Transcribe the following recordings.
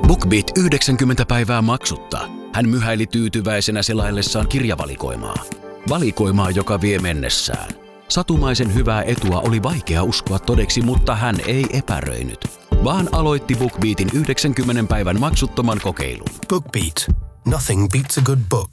BookBeat 90 päivää maksutta. Hän myhäili tyytyväisenä selaillessaan kirjavalikoimaa. Valikoimaa, joka vie mennessään. Satumaisen hyvää etua oli vaikea uskoa todeksi, mutta hän ei epäröinyt, vaan aloitti BookBeatin 90 päivän maksuttoman kokeilun. BookBeat. Nothing beats a good book.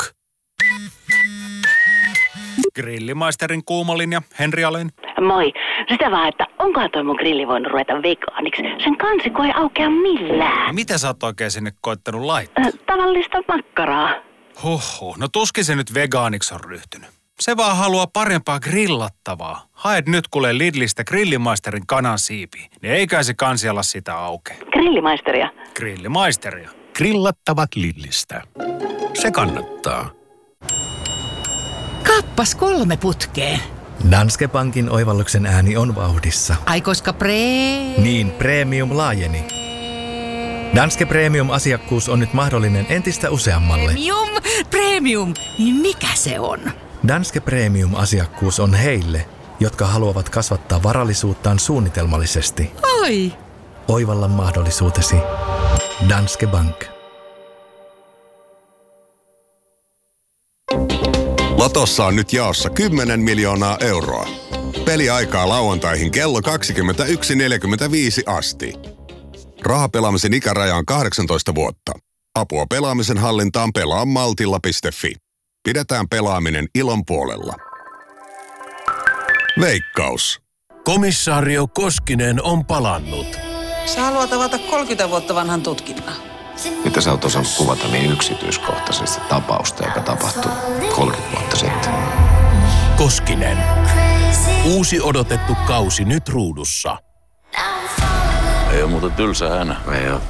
Grillimaisterin kuumolinja, Henri Alén. Moi. Sitä vaan, että onkohan toi mun grilli voinut ruveta vegaaniksi? Sen kansiko ei aukea millään. Mitä sä oot oikein sinne koittanut laittaa? Tavallista makkaraa. Huhhuh, no tuskin se nyt vegaaniksi on ryhtynyt. Se vaan haluaa parempaa grillattavaa. Haet nyt kuule Lidlistä Grillimaisterin kanansiipiä. Niin eikä se kansi ala sitä auke. Grillimaisteria. Grillimaisteria. Grillattavat Lidlistä. Se kannattaa. Kappas 3 putkeen. Danske Bankin oivalluksen ääni on vauhdissa. Ai koska Niin, premium laajeni. Danske Premium-asiakkuus on nyt mahdollinen entistä useammalle. Premium. Niin mikä se on? Danske Premium-asiakkuus on heille, jotka haluavat kasvattaa varallisuuttaan suunnitelmallisesti. Oi! Oivalla mahdollisuutesi. Danske Bank. Lotossa on nyt jaossa 10 miljoonaa euroa. Peliaikaa lauantaihin kello 21.45 asti. Rahapelaamisen ikäraja on 18 vuotta. Apua pelaamisen hallintaan pelaamaltilla.fi. Pidetään pelaaminen ilon puolella. Veikkaus. Komissaario Koskinen on palannut. Sä haluat avata 30 vuotta vanhan tutkinnan. Mitä sä oot osannut kuvata niin yksityiskohtaisesti tapausta, joka tapahtui 30 vuotta sitten? Koskinen. Uusi odotettu kausi nyt ruudussa. Ei oo muuta tylsä hänä. Ei oo.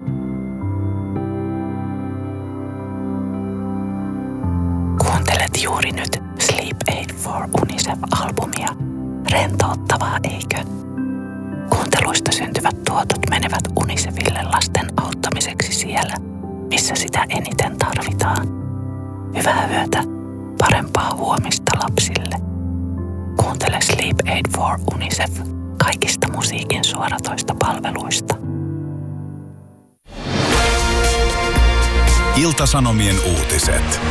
Kuuntelet juuri nyt Sleep Aid for UNICEF-albumia. Rentouttavaa, eikö? Kuunteluista syntyvät tuotot menevät UNICEFille lasten auttamiseksi siellä, missä sitä eniten tarvitaan. Hyvää yötä, parempaa huomista lapsille. Kuuntele Sleep Aid for UNICEF kaikista musiikin suoratoista palveluista. Ilta-Sanomien uutiset.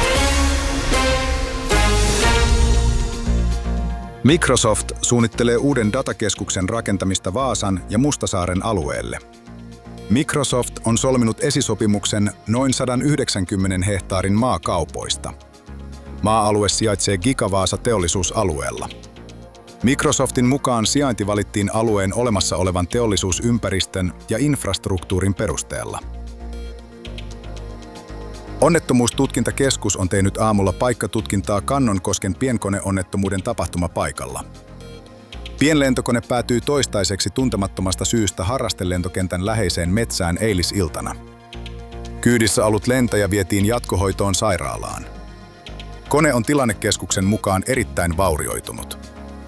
Microsoft suunnittelee uuden datakeskuksen rakentamista Vaasan ja Mustasaaren alueelle. Microsoft on solminut esisopimuksen noin 190 hehtaarin maakaupoista. Maa-alue sijaitsee Gigavaasa teollisuusalueella. Microsoftin mukaan sijainti valittiin alueen olemassa olevan teollisuusympäristön ja infrastruktuurin perusteella. Onnettomuustutkintakeskus on tehnyt aamulla paikkatutkintaa Kannonkosken pienkoneonnettomuuden tapahtumapaikalla. Pienlentokone päätyi toistaiseksi tuntemattomasta syystä harrastelentokentän läheiseen metsään eilisiltana. Kyydissä ollut lentäjä vietiin jatkohoitoon sairaalaan. Kone on tilannekeskuksen mukaan erittäin vaurioitunut.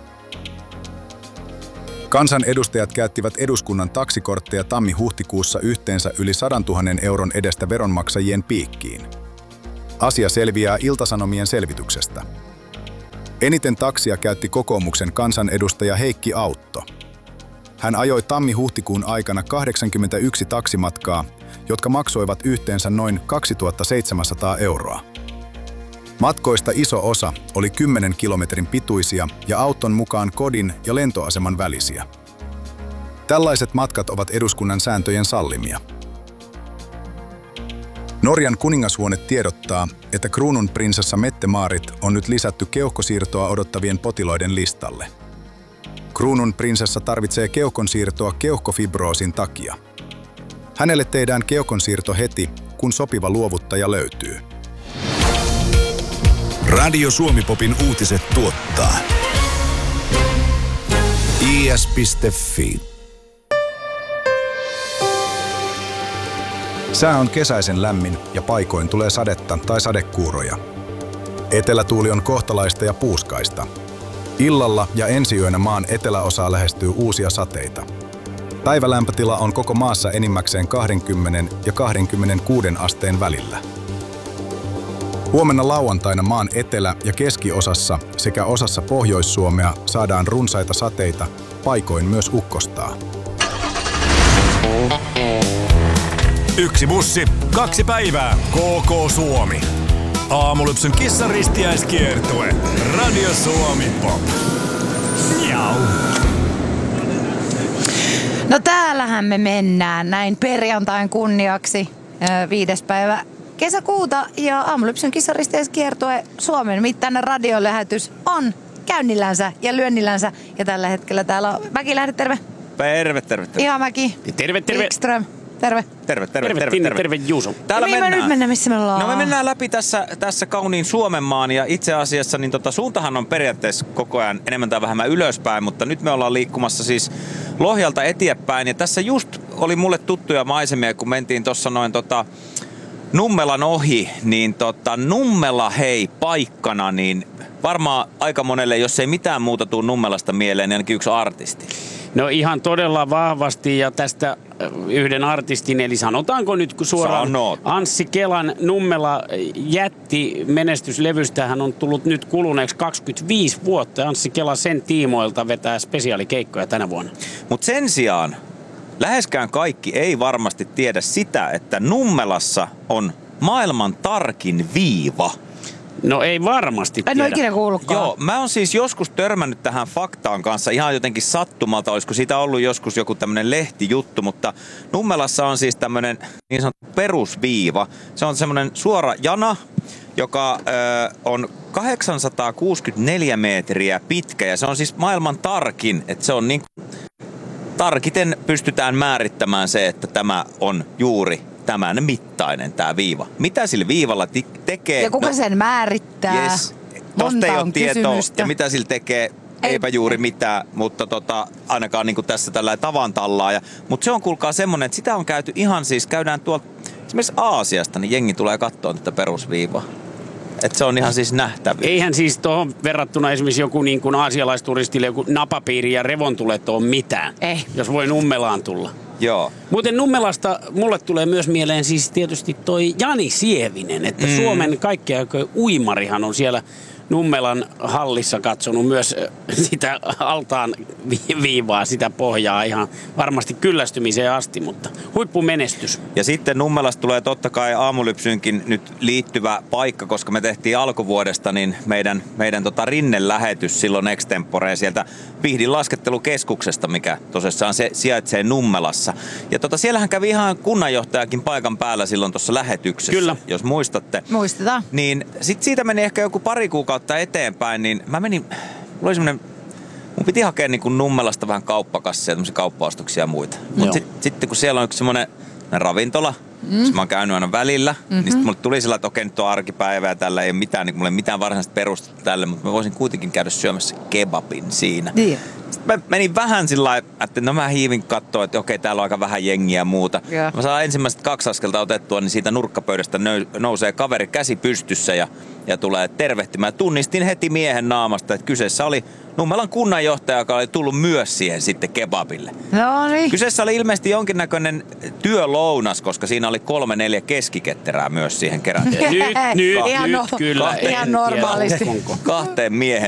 Kansanedustajat käyttivät eduskunnan taksikortteja tammi-huhtikuussa yhteensä yli 100 000 euron edestä veronmaksajien piikkiin. Asia selviää Ilta-Sanomien selvityksestä. Eniten taksia käytti kokoomuksen kansanedustaja Heikki Autto. Hän ajoi tammi-huhtikuun aikana 81 taksimatkaa, jotka maksoivat yhteensä noin 2 700 euroa. Matkoista iso osa oli 10 kilometrin pituisia ja Auton mukaan kodin ja lentoaseman välisiä. Tällaiset matkat ovat eduskunnan sääntöjen sallimia. Norjan kuningashuone tiedottaa, että kruununprinsessa Mette-Maarit on nyt lisätty keuhkosiirtoa odottavien potilaiden listalle. Kruununprinsessa tarvitsee keuhkonsiirtoa keuhkofibroosin takia. Hänelle tehdään keuhkonsiirto heti, kun sopiva luovuttaja löytyy. Radio Suomi-popin uutiset tuottaa is.fi. Sää on kesäisen lämmin ja paikoin tulee sadetta tai sadekuuroja. Etelätuuli on kohtalaista ja puuskaista. Illalla ja ensiyönä maan eteläosaa lähestyy uusia sateita. Päivälämpötila on koko maassa enimmäkseen 20 ja 26 asteen välillä. Huomenna lauantaina maan etelä- ja keskiosassa sekä osassa Pohjois-Suomea saadaan runsaita sateita, paikoin myös ukkostaa. 1 bussi, 2 päivää. KK Suomi. Aamulypsyn kissaristiäiskiertue. Radio Suomi Pop. Jau. No täällähän me mennään näin perjantain kunniaksi 5. päivä kesäkuuta ja Aamulypsyn kissaristiäiskiertue Suomen mittainen radiolähetys on käynnillänsä ja lyönnillänsä. Ja tällä hetkellä täällä on Mäki Lähde, terve. Terve. Ihan Mäki. Terve. Ekström, terve. Terve Juuso. Täällä ja mihin me nyt mennään, missä me ollaan? No me mennään läpi tässä kauniin Suomenmaan ja itse asiassa niin suuntahan on periaatteessa koko ajan enemmän tai vähemmän ylöspäin, mutta nyt me ollaan liikkumassa siis Lohjalta eteenpäin ja tässä just oli mulle tuttuja maisemia, kun mentiin tuossa noin Nummelan ohi, niin Nummela hei paikkana, niin varmaan aika monelle, jos ei mitään muuta tuu Nummelasta mieleen, niin ainakin yksi artisti. No ihan todella vahvasti ja tästä yhden artistin, eli sanotaanko nyt suoraan Anssi Kelan Nummela jätti menestyslevystä, on tullut nyt kuluneeksi 25 vuotta. Anssi Kela sen tiimoilta vetää spesiaalikeikkoja tänä vuonna. Mutta sen sijaan läheskään kaikki ei varmasti tiedä sitä, että Nummelassa on maailman tarkin viiva. No ei varmasti tiedä. En ole ikinä kuullutkaan. Joo, mä oon siis joskus törmännyt tähän faktaan kanssa ihan jotenkin sattumalta. Olisiko siitä ollut joskus joku tämmönen lehtijuttu, mutta Nummelassa on siis tämmönen niin sanottu perusviiva. Se on semmonen suora jana, joka on 864 metriä pitkä ja se on siis maailman tarkin. Että se on niin tarkiten pystytään määrittämään se, että tämä on juuri tämän mittainen tämä viiva. Mitä sillä viivalla tekee? Ja kuka sen määrittää? Yes. Tosta ei ole tietoa. Ja mitä sillä tekee? Eipä juuri mitään, mutta ainakaan niin kuin tässä tällä tavan tallaa. Mutta se on kuulkaa semmonen, että sitä on käyty ihan siis, käydään tuolta esimerkiksi Aasiasta, niin jengi tulee katsoa tätä perusviivaa. Että se on ihan siis nähtävissä. Eihän siis tuohon verrattuna esimerkiksi joku niin kuin aasialaisturistille joku napapiiri ja revontulet ole mitään. Ei. Jos voi Nummelaan tulla. Joo. Muuten Nummelasta mulle tulee myös mieleen siis tietysti toi Jani Sievinen, että Suomen kaikkea uimarihan on siellä Nummelan hallissa katsonut myös sitä altaan viivaa, sitä pohjaa ihan varmasti kyllästymiseen asti, mutta huippumenestys. Ja sitten Nummelasta tulee totta kai Aamulypsyynkin nyt liittyvä paikka, koska me tehtiin alkuvuodesta niin meidän rinnelähetys silloin extemporeen sieltä Vihdin laskettelukeskuksesta, mikä tosissaan se sijaitsee Nummelassa. Ja siellähän kävi ihan kunnanjohtajakin paikan päällä silloin tuossa lähetyksessä, kyllä, jos muistatte. Muistetaan. Niin sit siitä meni ehkä joku pari kuukautta eteenpäin, niin mulla oli semmonen, mun piti hakea niin kuin Nummelasta vähän kauppakasseja, tämmöisiä kauppaostoksia ja muita. Mutta sitten kun siellä on yksi semmonen ravintola, missä mä oon käynyt aina välillä, niin sitten mulle tuli sillä, että okei, nyt on arkipäivä ja tällä ei ole mitään, niin mulla ei mitään varsinaista perustetta tälle, mutta mä voisin kuitenkin käydä syömässä kebabin siinä. Niin. Sitten mä menin vähän sillä lailla, että no mä hiivin katsoa, että okei, täällä on aika vähän jengiä ja muuta. Yeah. Mä saan ensimmäiset 2 askelta otettua, niin siitä nurkkapöydästä nousee kaveri käsi pystyssä ja tulee tervehtimään. Tunnistin heti miehen naamasta, että kyseessä oli Nummelan kunnanjohtaja, joka oli tullut myös siihen sitten kebabille. No niin. Kyseessä oli ilmeisesti jonkinnäköinen työlounas, koska siinä oli 3-4 keskiketterää myös siihen kerättiin. Nyt kyllä. Ihan normaalisti. 2 miehen